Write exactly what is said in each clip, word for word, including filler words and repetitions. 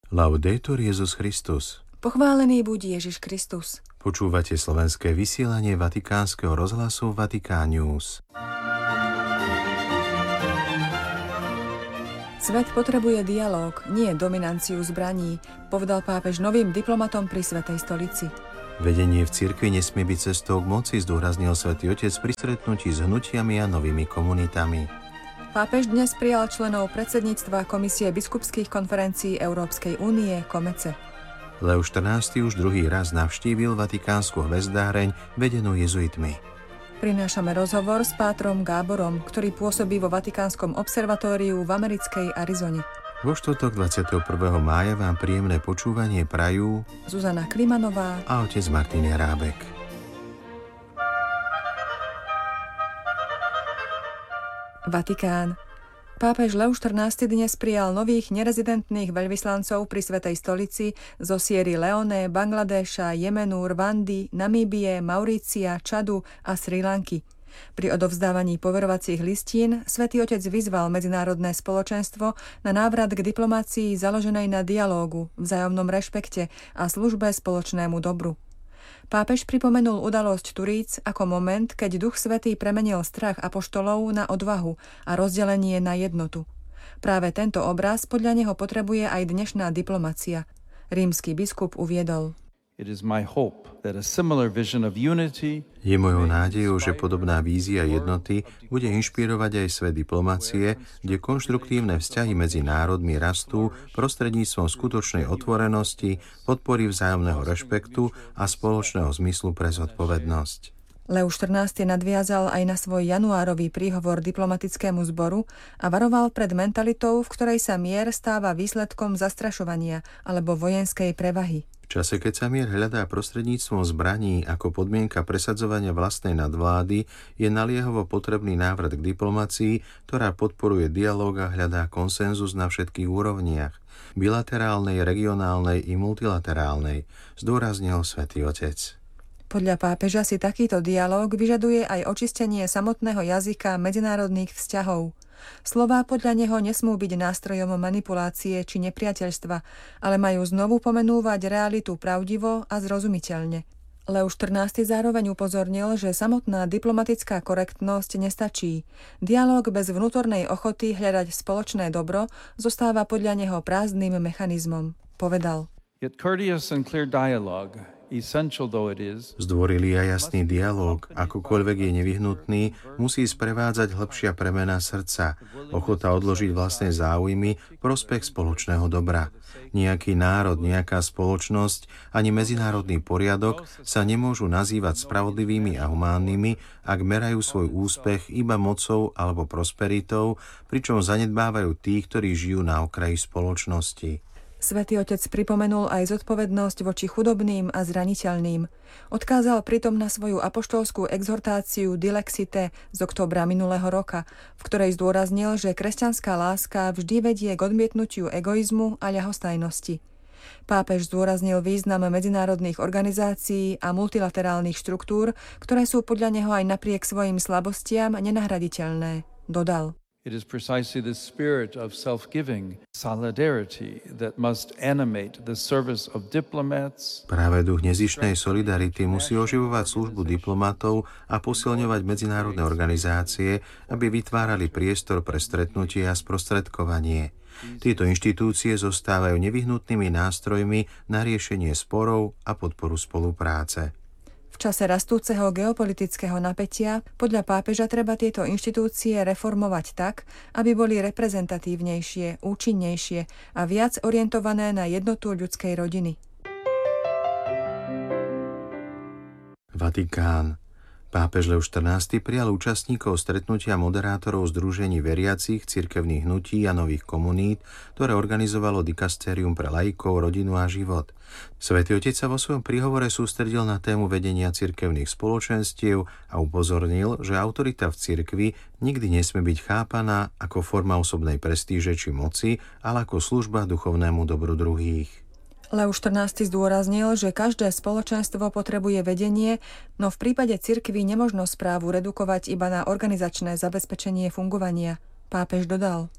Laudetur Jesus Christus. Pochválený buď Ježiš Kristus. Počúvate slovenské vysielanie Vatikánskeho rozhlasu Vatikán News. Svet potrebuje dialóg, nie dominanciu zbraní, povedal pápež novým diplomatom pri Svätej stolici. Vedenie v cirkvi nesmie byť cestou k moci, zdôraznil Svätý Otec pri stretnutí s hnutiami a novými komunitami. Pápež dnes prijal členov predsedníctva Komisie biskupských konferencií Európskej únie Komece. Leo štrnásty už druhý raz navštívil Vatikánsku hvezdáreň vedenú jezuitmi. Prinášame rozhovor s pátrom Gáborom, ktorý pôsobí vo Vatikánskom observatóriu v americkej Arizone. Vo štvrtok dvadsiateho prvého mája vám príjemné počúvanie prajú Zuzana Klimanová a otec Martin Járábek. Vatikán. Pápež Leo štrnásty dnes prijal nových nerezidentných veľvyslancov pri Svätej stolici zo Sierry Leone, Bangladeša, Jemenu, Rwandy, Namíbie, Maurícia, Čadu a Srí Lanky. Pri odovzdávaní poverovacích listín Svätý Otec vyzval medzinárodné spoločenstvo na návrat k diplomácii založenej na dialógu, vzájomnom rešpekte a službe spoločnému dobru. Pápež pripomenul udalosť Turíc ako moment, keď Duch Svätý premenil strach apoštolov na odvahu a rozdelenie na jednotu. Práve tento obraz podľa neho potrebuje aj dnešná diplomacia. Rímsky biskup uviedol: Je mojou nádejou, že podobná vízia jednoty bude inšpirovať aj svet diplomacie, kde konštruktívne vzťahy medzi národmi rastú prostredníctvom skutočnej otvorenosti, podpory vzájomného rešpektu a spoločného zmyslu pre zodpovednosť. Leo štrnásty nadviazal aj na svoj januárový príhovor diplomatickému zboru a varoval pred mentalitou, v ktorej sa mier stáva výsledkom zastrašovania alebo vojenskej prevahy. V čase, keď sa mier hľadá prostredníctvom zbraní ako podmienka presadzovania vlastnej nadvlády, je naliehavo potrebný návrat k diplomácii, ktorá podporuje dialóg a hľadá konsenzus na všetkých úrovniach, bilaterálnej, regionálnej i multilaterálnej, zdôraznil Svätý Otec. Podľa pápeža si takýto dialóg vyžaduje aj očistenie samotného jazyka medzinárodných vzťahov. Slová podľa neho nesmú byť nástrojom manipulácie či nepriateľstva, ale majú znovu pomenúvať realitu pravdivo a zrozumiteľne. Leo štrnásty zároveň upozornil, že samotná diplomatická korektnosť nestačí. Dialóg bez vnútornej ochoty hľadať spoločné dobro zostáva podľa neho prázdnym mechanizmom, povedal. Yet courteous and clear dialogue, essential though it is, Zdvorilý a jasný dialóg, akokoľvek je nevyhnutný, musí sprevádzať hĺbšia premena srdca, ochota odložiť vlastné záujmy, prospech spoločného dobra. Nejaký národ, nejaká spoločnosť, ani medzinárodný poriadok sa nemôžu nazývať spravodlivými a humánnymi, ak merajú svoj úspech iba mocou alebo prosperitou, pričom zanedbávajú tých, ktorí žijú na okraji spoločnosti. Svätý Otec pripomenul aj zodpovednosť voči chudobným a zraniteľným. Odkázal pritom na svoju apoštolskú exhortáciu Dilexite z októbra minulého roka, v ktorej zdôraznil, že kresťanská láska vždy vedie k odmietnutiu egoizmu a ľahostajnosti. Pápež zdôraznil význam medzinárodných organizácií a multilaterálnych štruktúr, ktoré sú podľa neho aj napriek svojim slabostiam nenahraditeľné. Dodal: it is precisely the spirit of self-giving solidarity that must animate the service of diplomats. Práve duch nezištnej solidarity musí oživovať službu diplomatov a posilňovať medzinárodné organizácie, aby vytvárali priestor pre stretnutie a sprostredkovanie. Tieto inštitúcie zostávajú nevyhnutnými nástrojmi na riešenie sporov a podporu spolupráce. V čase rastúceho geopolitického napätia podľa pápeža treba tieto inštitúcie reformovať tak, aby boli reprezentatívnejšie, účinnejšie a viac orientované na jednotu ľudskej rodiny. Vatikán. Pápež Leo štrnásty prijal účastníkov stretnutia moderátorov združení veriacich, cirkevných hnutí a nových komunít, ktoré organizovalo Dikastérium pre laikov, rodinu a život. Svätý Otec sa vo svojom príhovore sústredil na tému vedenia cirkevných spoločenstiev a upozornil, že autorita v cirkvi nikdy nesmie byť chápaná ako forma osobnej prestíže či moci, ale ako služba duchovnému dobru druhých. Leo štrnásty zdôraznil, že každé spoločenstvo potrebuje vedenie, no v prípade cirkvi nemožno správu redukovať iba na organizačné zabezpečenie fungovania. Pápež dodal: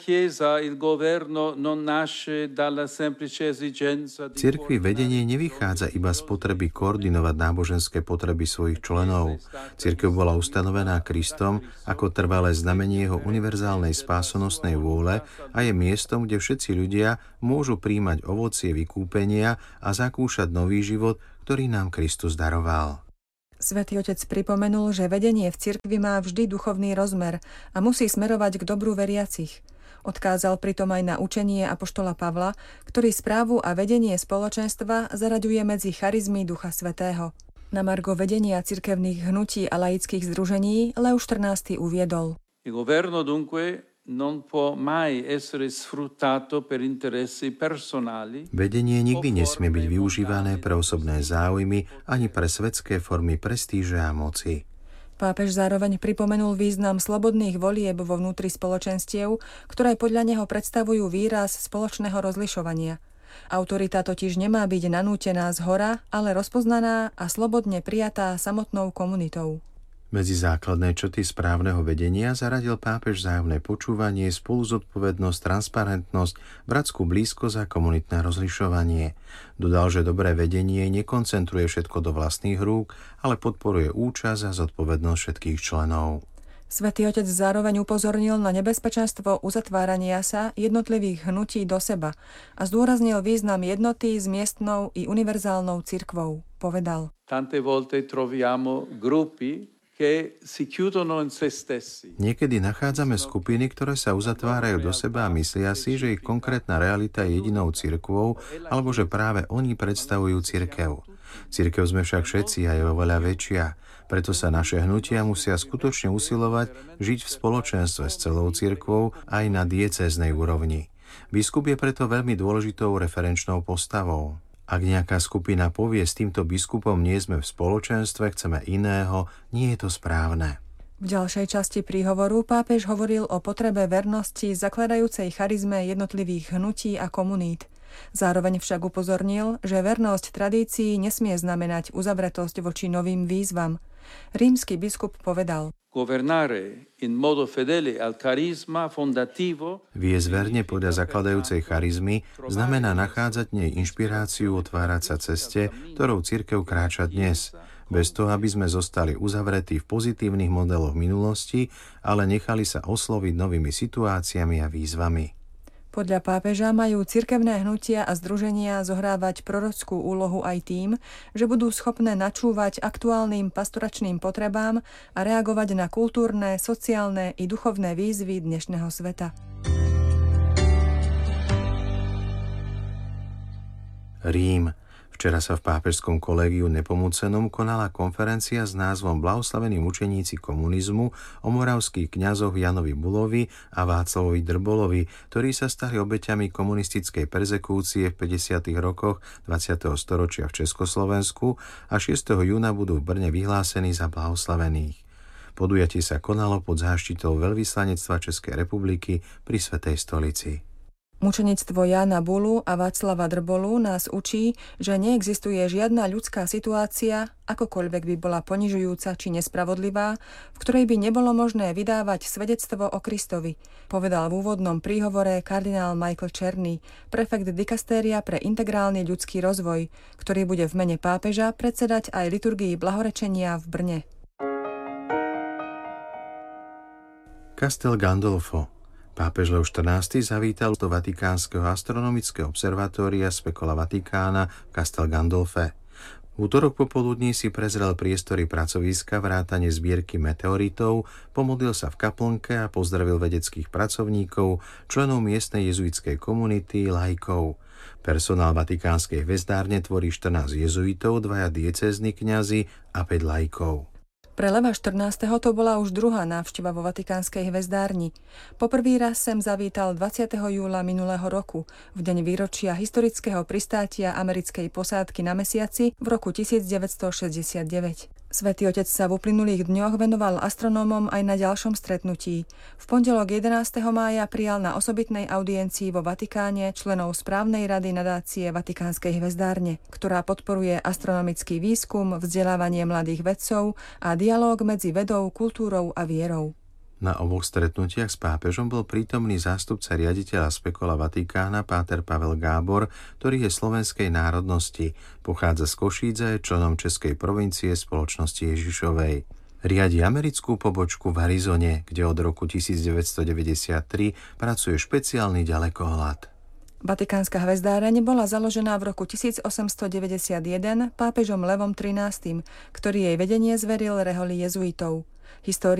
Cirkvi vedenie nevychádza iba z potreby koordinovať náboženské potreby svojich členov. Cirkev bola ustanovená Kristom ako trvalé znamenie jeho univerzálnej spásonosnej vôle a je miestom, kde všetci ľudia môžu príjmať ovocie vykúpenia a zakúšať nový život, ktorý nám Kristus daroval. Svätý Otec pripomenul, že vedenie v cirkvi má vždy duchovný rozmer a musí smerovať k dobru veriacich. Odkázal pritom aj na učenie apoštola Pavla, ktorý správu a vedenie spoločenstva zaraďuje medzi charizmy Ducha Svätého. Na margo vedenia cirkevných hnutí a laických združení Leoš štrnásty uviedol: Vedenie nikdy nesmie byť využívané pre osobné záujmy ani pre svetské formy prestíže a moci. Pápež zároveň pripomenul význam slobodných volieb vo vnútri spoločenstiev, ktoré podľa neho predstavujú výraz spoločného rozlišovania. Autorita totiž nemá byť nanútená zhora, ale rozpoznaná a slobodne prijatá samotnou komunitou. Medzi základné črty správneho vedenia zaradil pápež vzájomné počúvanie, spoluzodpovednosť, transparentnosť, bratskú blízkosť a komunitné rozlišovanie. Dodal, že dobré vedenie nekoncentruje všetko do vlastných rúk, ale podporuje účasť a zodpovednosť všetkých členov. Svätý Otec zároveň upozornil na nebezpečenstvo uzatvárania sa jednotlivých hnutí do seba a zdôraznil význam jednoty s miestnou i univerzálnou cirkvou. Povedal: Tante volte troviamo gruppi Niekedy nachádzame skupiny, ktoré sa uzatvárajú do seba a myslia si, že ich konkrétna realita je jedinou cirkvou, alebo že práve oni predstavujú cirkev. Cirkev sme však všetci a je oveľa väčšia, preto sa naše hnutia musia skutočne usilovať žiť v spoločenstve s celou cirkvou aj na diecéznej úrovni. Biskup je preto veľmi dôležitou referenčnou postavou. Ak nejaká skupina povie, s týmto biskupom nie sme v spoločenstve, chceme iného, nie je to správne. V ďalšej časti príhovoru pápež hovoril o potrebe vernosti zakladajúcej charizme jednotlivých hnutí a komunít. Zároveň však upozornil, že vernosť tradícií nesmie znamenať uzavretosť voči novým výzvam. Rímsky biskup povedal: Viesť verne podľa zakladajúcej charizmy znamená nachádzať v nej inšpiráciu, otvárať sa ceste, ktorou cirkev kráča dnes, bez toho, aby sme zostali uzavretí v pozitívnych modeloch minulosti, ale nechali sa osloviť novými situáciami a výzvami. Podľa pápeža majú cirkevné hnutia a združenia zohrávať prorockú úlohu aj tým, že budú schopné načúvať aktuálnym pastoračným potrebám a reagovať na kultúrne, sociálne i duchovné výzvy dnešného sveta. Rím. Včera sa v pápežskom kolégiu Nepomucenom konala konferencia s názvom Blahoslavení mučeníci komunizmu o moravských kňazoch Janovi Bulovi a Václavovi Drbolovi, ktorí sa stali obeťami komunistickej perzekúcie v päťdesiatych rokoch dvadsiateho storočia v Československu a šiesteho júna budú v Brne vyhlásení za blahoslavených. Podujatie sa konalo pod záštitou Veľvyslanectva Českej republiky pri Svätej stolici. Mučenictvo Jána Bulu a Václava Drbolu nás učí, že neexistuje žiadna ľudská situácia, akokoľvek by bola ponižujúca či nespravodlivá, v ktorej by nebolo možné vydávať svedectvo o Kristovi, povedal v úvodnom príhovore kardinál Michael Czerny, prefekt dikastéria pre integrálny ľudský rozvoj, ktorý bude v mene pápeža predsedať aj liturgii blahorečenia v Brne. Castel Gandolfo. Pápež Leoš štrnásty zavítal do Vatikánskeho astronomického observatória Specola Vatikána v Castel Gandolfe. V útorok popoludní si prezrel priestory pracoviska vrátane zbierky meteoritov, pomodlil sa v kaplnke a pozdravil vedeckých pracovníkov, členov miestnej jezuitskej komunity, laikov. Personál Vatikánskej hvezdárne tvorí štrnásť jezuitov, dvaja diecézni kňazi a päť laikov. Pre Leva štrnásteho to bola už druhá návšteva vo Vatikánskej hvezdárni. Poprvý raz sem zavítal dvadsiateho júla minulého roku, v deň výročia historického pristátia americkej posádky na Mesiaci v roku devätnásťstošesťdesiatdeväť. Svätý Otec sa v uplynulých dňoch venoval astronómom aj na ďalšom stretnutí. V pondelok jedenásteho mája prijal na osobitnej audiencii vo Vatikáne členov správnej rady nadácie Vatikánskej hvezdárne, ktorá podporuje astronomický výskum, vzdelávanie mladých vedcov a dialóg medzi vedou, kultúrou a vierou. Na oboch stretnutiach s pápežom bol prítomný zástupca riaditeľa Spekola Vatikána páter Pavel Gábor, ktorý je slovenskej národnosti, pochádza z Košíc a je členom Českej provincie Spoločnosti Ježišovej. Riadi americkú pobočku v Arizone, kde od roku devätnásťstodeväťdesiattri pracuje špeciálny ďalekohľad. Vatikánska hvezdáreň bola založená v roku tisícosemstodeväťdesiatjeden pápežom Levom trinásty, ktorý jej vedenie zveril reholi jezuitov. História